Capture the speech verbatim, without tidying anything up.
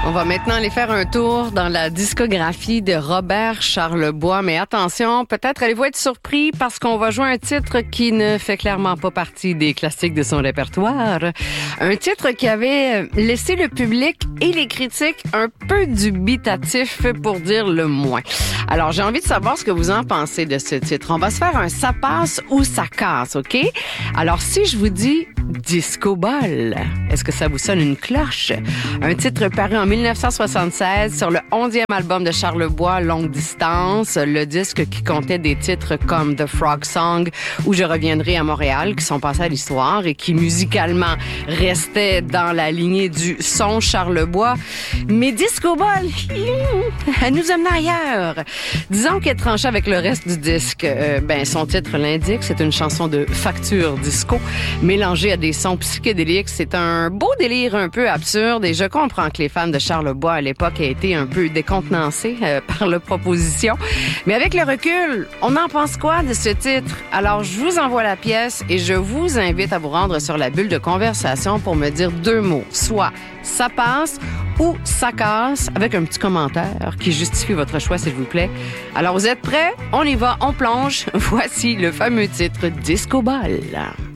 On va maintenant aller faire un tour dans la discographie de Robert Charlebois. Mais attention, peut-être allez-vous être surpris parce qu'on va jouer un titre qui ne fait clairement pas partie des classiques de son répertoire. Un titre qui avait laissé le public et les critiques un peu dubitatifs pour dire le moins. Alors, j'ai envie de savoir ce que vous en pensez de ce titre. On va se faire un ça passe ou ça casse, OK? Alors, si je vous dis Disco Ball, est-ce que ça vous sonne une cloche? Un titre paru en dix-neuf cent soixante-seize sur le onzième album de Charlebois, Longue Distance, le disque qui comptait des titres comme The Frog Song ou Je reviendrai à Montréal, qui sont passés à l'histoire et qui musicalement restaient dans la lignée du son Charlebois. Mais Disco Ball, elle nous amène ailleurs. Disons qu'elle tranchait avec le reste du disque. Euh, ben, son titre l'indique, c'est une chanson de facture disco mélangée à des sons psychédéliques. C'est un beau délire un peu absurde et je comprends que les fans de Charlebois à l'époque aient été un peu décontenancés euh, par la proposition. Mais avec le recul, on en pense quoi de ce titre? Alors, je vous envoie la pièce et je vous invite à vous rendre sur la bulle de conversation pour me dire deux mots, soit ça passe ou ça casse, avec un petit commentaire qui justifie votre choix, s'il vous plaît. Alors, vous êtes prêts? On y va, on plonge. Voici le fameux titre Disco Ball.